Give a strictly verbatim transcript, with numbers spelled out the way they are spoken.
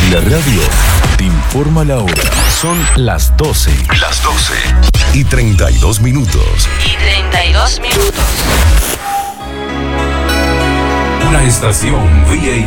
La radio te informa la hora. Son las doce. Las doce. Y treinta y dos minutos. Y treinta y dos minutos. Una estación V I